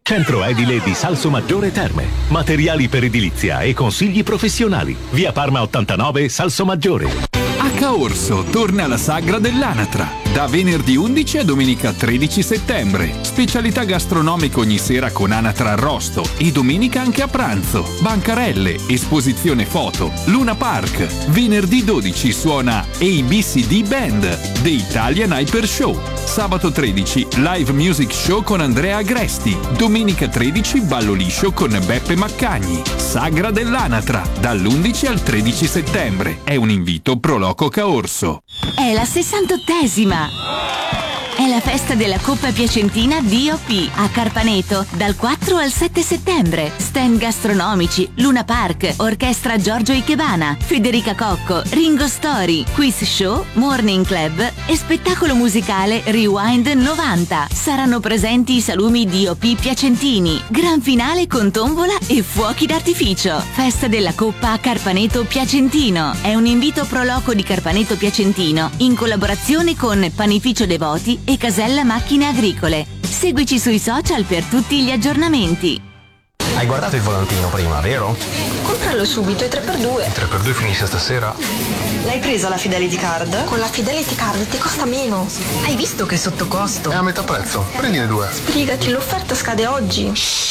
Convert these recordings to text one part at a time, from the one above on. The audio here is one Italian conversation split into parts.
Centro edile di Salsomaggiore Terme. Materiali per edilizia e consigli professionali. Via Parma 89, Salsomaggiore. A Caorso torna la sagra dell'anatra. Da venerdì 11 a domenica 13 settembre. Specialità gastronomica ogni sera con anatra arrosto e domenica anche a pranzo. Bancarelle, esposizione foto, Luna Park. Venerdì 12 suona ABCD Band, The Italian Hyper Show. Sabato 13 live music show con Andrea Agresti. Domenica 13 ballo liscio con Beppe Maccagni. Sagra dell'anatra dall'11 al 13 settembre. È un invito pro loco Caorso. È la 68esima! È la festa della Coppa Piacentina DOP a Carpaneto dal 4 al 7 settembre. Stand gastronomici, Luna Park, Orchestra Giorgio Ikebana, Federica Cocco, Ringo Story, quiz show, morning club e spettacolo musicale Rewind 90. Saranno presenti i salumi DOP Piacentini, gran finale con tombola e fuochi d'artificio. Festa della Coppa a Carpaneto Piacentino. È un invito pro loco di Carpaneto Piacentino in collaborazione con Panificio Devoti e Casella Macchine Agricole. Seguici sui social per tutti gli aggiornamenti. Hai guardato il volantino prima, vero? Compralo subito, è 3x2. Il 3x2 finisce stasera? L'hai presa la Fidelity Card? Con la Fidelity Card ti costa meno. Hai visto che è sotto costo? È a metà prezzo, prendine 2. Sbrigati, l'offerta scade oggi.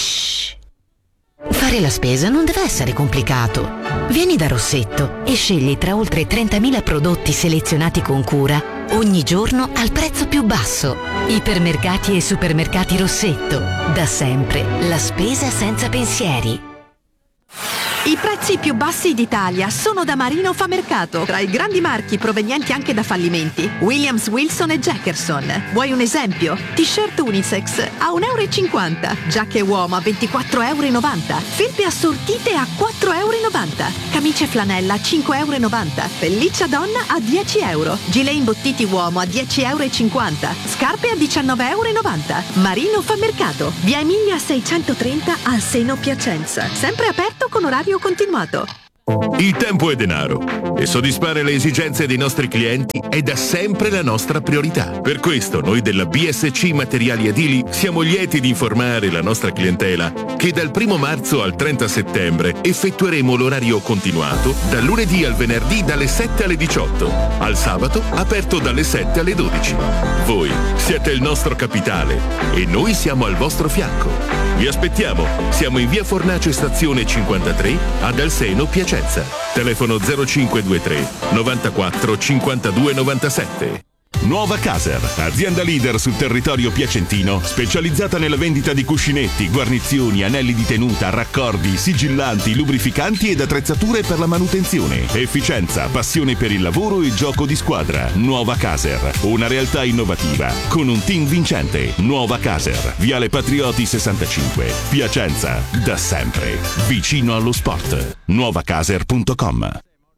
Fare la spesa non deve essere complicato. Vieni da Rossetto e scegli tra oltre 30.000 prodotti selezionati con cura ogni giorno al prezzo più basso. Ipermercati e supermercati Rossetto. Da sempre la spesa senza pensieri. I prezzi più bassi d'Italia sono da Marino Fa Mercato, tra i grandi marchi provenienti anche da fallimenti. Williams, Wilson e Jackerson. Vuoi un esempio? T-shirt unisex a 1,50 €, giacche uomo a 24,90 €, felpe assortite a 4,90 €, camicie flanella a 5,90 €, pelliccia donna a 10 €, gilet imbottiti uomo a 10,50 €, scarpe a 19,90 €. Marino Fa Mercato, via Emilia 630 al Seno Piacenza. Sempre aperto con orario continuato. Il tempo è denaro e soddisfare le esigenze dei nostri clienti è da sempre la nostra priorità. Per questo noi della BSC Materiali Edili siamo lieti di informare la nostra clientela che dal 1 marzo al 30 settembre effettueremo l'orario continuato dal lunedì al venerdì dalle 7 alle 18, al sabato aperto dalle 7 alle 12. Voi siete il nostro capitale e noi siamo al vostro fianco. Vi aspettiamo, siamo in via Fornace stazione 53 ad Alseno Piacenza. Telefono 0523 94 52 97. Nuova Caser, azienda leader sul territorio piacentino, specializzata nella vendita di cuscinetti, guarnizioni, anelli di tenuta, raccordi, sigillanti, lubrificanti ed attrezzature per la manutenzione. Efficienza, passione per il lavoro e gioco di squadra. Nuova Caser, una realtà innovativa con un team vincente. Nuova Caser, Viale Patrioti 65, Piacenza, da sempre, vicino allo sport. nuovacaser.com.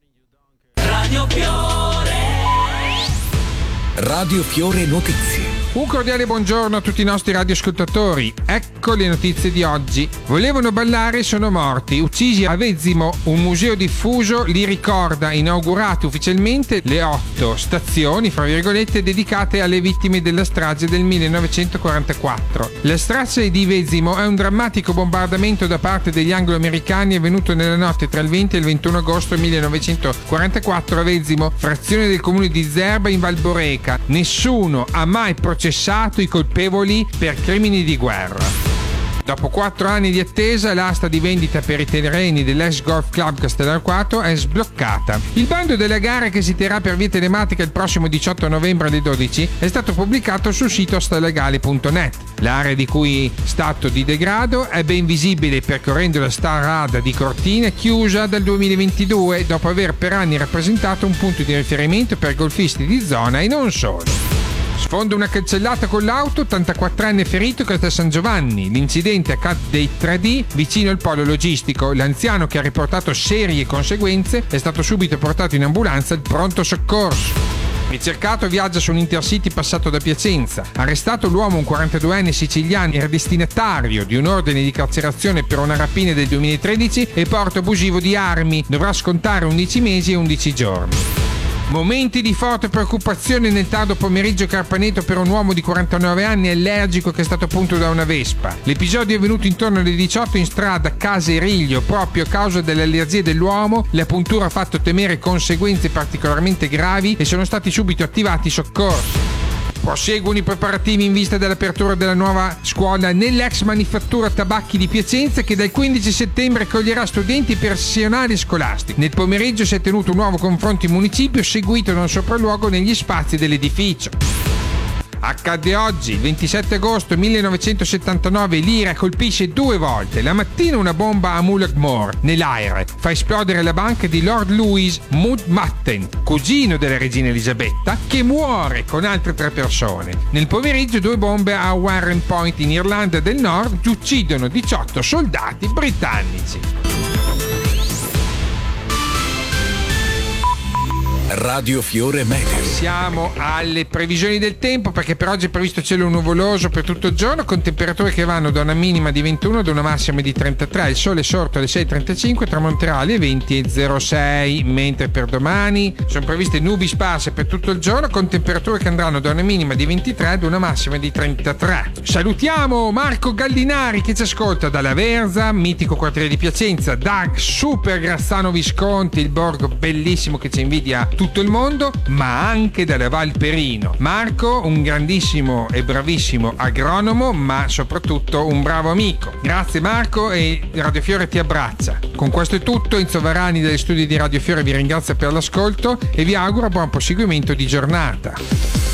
Radio Fiore Notizie. Un cordiale buongiorno a tutti i nostri radioascoltatori. Ecco le notizie di oggi. Volevano ballare e sono morti. Uccisi a Vezzimo. Un museo diffuso li ricorda, inaugurate ufficialmente le 8 stazioni, fra virgolette, dedicate alle vittime della strage del 1944. La strage di Vezzimo è un drammatico bombardamento da parte degli anglo-americani avvenuto nella notte tra il 20 e il 21 agosto 1944 a Vezzimo, frazione del comune di Zerba in Valboreca. Nessuno ha mai processato i colpevoli per crimini di guerra. Dopo 4 anni di attesa, l'asta di vendita per i terreni dell'ex Golf Club Castellarquato è sbloccata. Il bando della gara, che si terrà per via telematica il prossimo 18 novembre alle 12, è stato pubblicato sul sito astalegali.net. L'area di cui stato di degrado è ben visibile percorrendo la strada di Cortina, chiusa dal 2022, dopo aver per anni rappresentato un punto di riferimento per golfisti di zona e non solo. Sfonda una cancellata con l'auto, 84enne ferito, Castel San Giovanni. L'incidente accade ai 3D vicino al polo logistico. L'anziano, che ha riportato serie conseguenze, è stato subito portato in ambulanza al pronto soccorso. Ricercato viaggia su un Intercity passato da Piacenza. Arrestato l'uomo, un 42enne siciliano, era destinatario di un ordine di carcerazione per una rapina del 2013 e porto abusivo di armi. Dovrà scontare 11 mesi e 11 giorni. Momenti di forte preoccupazione nel tardo pomeriggio a Carpaneto per un uomo di 49 anni allergico che è stato punto da una vespa. L'episodio è avvenuto intorno alle 18 in strada Caseriglio. Proprio a causa delle allergie dell'uomo, la puntura ha fatto temere conseguenze particolarmente gravi e sono stati subito attivati i soccorsi. Proseguono i preparativi in vista dell'apertura della nuova scuola nell'ex manifattura tabacchi di Piacenza, che dal 15 settembre accoglierà studenti e personale scolastico. Nel pomeriggio si è tenuto un nuovo confronto in municipio seguito da un sopralluogo negli spazi dell'edificio. Accade oggi, 27 agosto 1979, l'Ira colpisce 2 volte. La mattina una bomba a Mullaghmore, nell'Aire, fa esplodere la banca di Lord Louis Mountbatten, cugino della regina Elisabetta, che muore con altre 3 persone. Nel pomeriggio 2 bombe a Warren Point in Irlanda del Nord uccidono 18 soldati britannici. Radio Fiore Meteo. Siamo alle previsioni del tempo, perché per oggi è previsto cielo nuvoloso per tutto il giorno con temperature che vanno da una minima di 21 ad una massima di 33. Il sole è sorto alle 6:35, tramonterà alle 20:06, mentre per domani sono previste nubi sparse per tutto il giorno con temperature che andranno da una minima di 23 ad una massima di 33. Salutiamo Marco Gallinari che ci ascolta dalla Verza, mitico quartiere di Piacenza, da Super Grazzano Visconti, il borgo bellissimo che ci invidia tutto il mondo, ma anche dalla Val Perino. Marco, un grandissimo e bravissimo agronomo, ma soprattutto un bravo amico. Grazie Marco, e Radio Fiore ti abbraccia. Con questo è tutto. Enzo Varani dagli studi di Radio Fiore vi ringrazia per l'ascolto e vi auguro buon proseguimento di giornata.